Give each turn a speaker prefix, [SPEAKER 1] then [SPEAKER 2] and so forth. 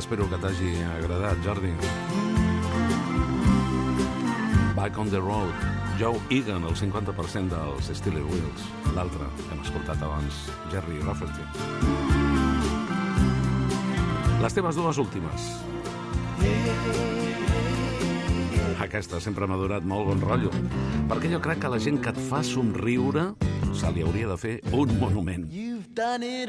[SPEAKER 1] Espero que t'hagi agradat, Jordi. Back on the Road, Joe Egan, el 50% dels Steely Wheels. L'altre, que hem escoltat abans, Gerry Rafferty. Les teves dues últimes. Aquesta sempre m'ha donat molt bon rotllo, perquè jo crec que la gent que et fa somriure se li hauria de fer un monument.